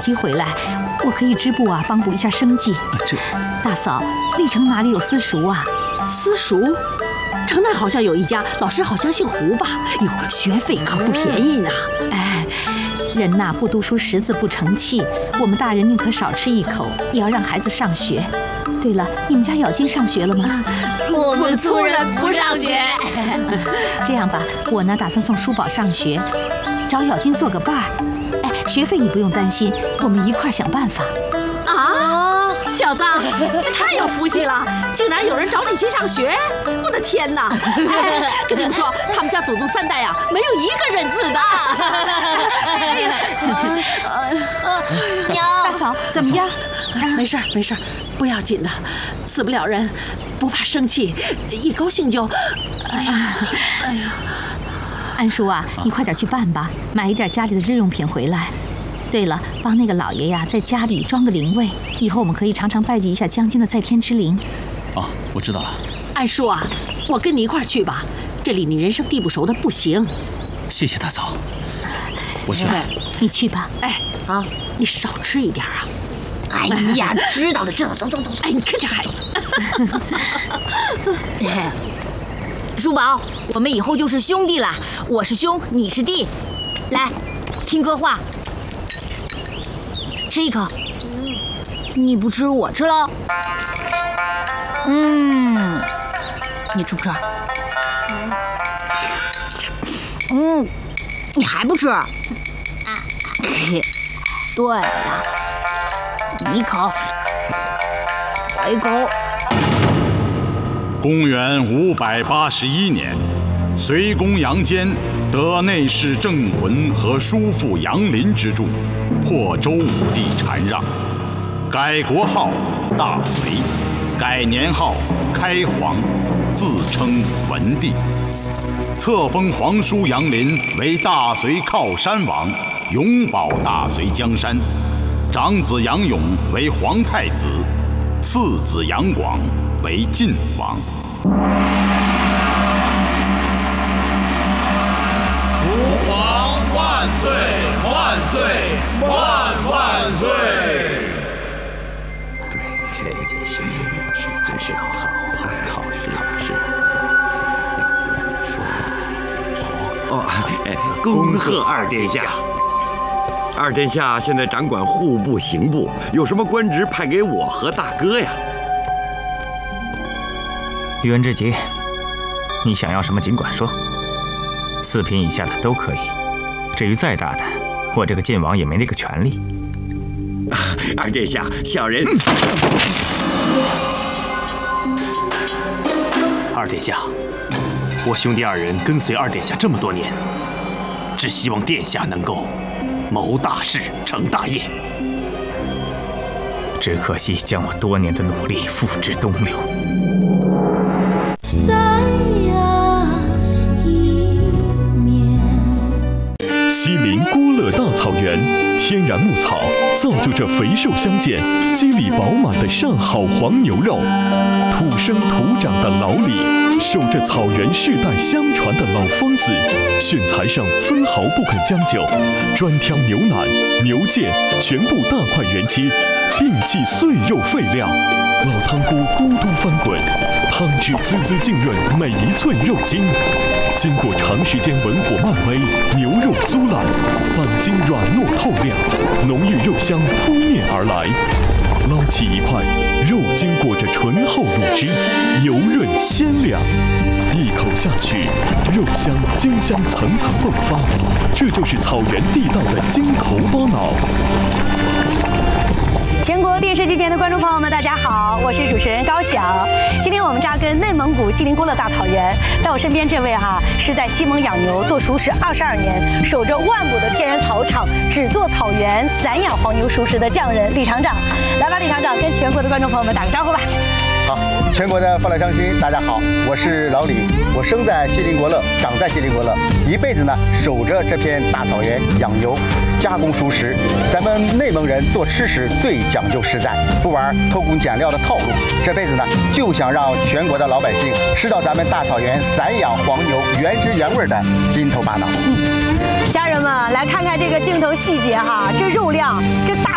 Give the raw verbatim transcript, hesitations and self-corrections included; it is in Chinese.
鸡回来，我可以织布啊，帮补一下生计。 这大嫂，历城哪里有私塾啊？ 私塾？城南好像有一家，老师好像姓胡吧？哟，学费可不便宜呢。 哎，人呐，不读书识字不成器，我们大人宁可少吃一口，也要让孩子上学。对了，你们家咬金上学了吗？ 我们粗人不上学。 这样吧，我呢打算送书宝上学，找咬金做个伴儿。哎，学费你不用担心，我们一块儿想办法。 啊，小子，你太有福气了，竟然有人找你去上学！我的天哪！哎，跟你们说，他们家祖宗三代啊，没有一个认字的。 娘，大嫂怎么样？ 没事儿，没事儿，不要紧的，死不了人，不怕生气，一高兴就……哎呀，哎呀， 安叔啊，你快点去办吧，买一点家里的日用品回来。对了，帮那个老爷呀，在家里装个灵位，以后我们可以常常拜祭一下将军的在天之灵。 哦，我知道了。 安叔啊，我跟你一块儿去吧，这里你人生地不熟的不行。 谢谢大嫂，我去。 你去吧。 哎，啊，你少吃一点啊。 哎呀，知道了，知道了，走走走。 哎，你看这孩子。 叔宝，我们以后就是兄弟了，我是兄，你是弟。来，听哥话，吃一口。你不吃，我吃喽。嗯，你吃不吃？嗯，你还不吃？啊，对了。你一口，我一口。 公元五百八十一年，隋公杨坚得内侍郑浑和叔父杨林之助，破周武帝禅让，改国号大隋，改年号开皇，自称文帝，册封皇叔杨林为大隋靠山王，永保大隋江山。长子杨勇为皇太子，次子杨广为晋王。 吾皇万岁万岁万万岁！ 对这件事情还是要好好考虑考虑。 哦，哎，恭贺二殿下！二殿下现在掌管户部、刑部，有什么官职派给我和大哥呀？ 袁志杰，你想要什么尽管说，四品以下的都可以。至于再大的，我这个晋王也没那个权利。 啊，二殿下，小人。 二殿下，我兄弟二人跟随二殿下这么多年，只希望殿下能够谋大事，成大业。 只可惜将我多年的努力付之东流。 再呀一面。 西林郭勒大草原，天然牧草造就着肥瘦相间、肌理饱满的上好黄牛肉。土生土长的老李，守着草原世代相传的老方子，选材上分毫不肯将就，专挑牛腩、牛腱，全部大块原切，并系碎肉沸料。老汤锅咕嘟翻滚，汤汁滋滋浸润每一寸肉筋。经过长时间文火慢煨，牛肉酥烂，板筋软糯透亮，浓郁肉香扑面而来。捞起一块，肉经过着醇厚卤汁，油润鲜亮，一口下去，肉香、筋香层层迸发，这就是草原地道的筋头包脑。 全国电视机前的观众朋友们，大家好，我是主持人高晓。今天我们扎根内蒙古锡林郭勒大草原，在我身边这位哈、啊、是在西蒙养牛做熟食二十二年，守着万亩的天然草场，只做草原散养黄牛熟食的匠人李厂长。来吧，李厂长，跟全国的观众朋友们打个招呼吧。 好，全国的父老乡亲，大家好，我是老李，我生在锡林郭勒，长在锡林郭勒，一辈子呢守着这片大草原养牛，加工熟食。咱们内蒙人做吃食最讲究实在，不玩偷工减料的套路。这辈子呢就想让全国的老百姓吃到咱们大草原散养黄牛原汁原味的筋头巴脑。 嗯，家人们来看看这个镜头细节哈，这肉量，这大。